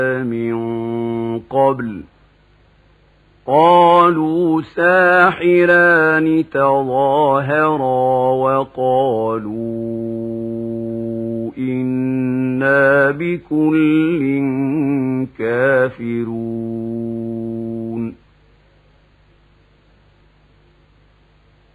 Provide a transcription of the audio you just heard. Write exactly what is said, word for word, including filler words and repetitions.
من قبل قالوا ساحران تظاهرا وقالوا إنا بكل كافرون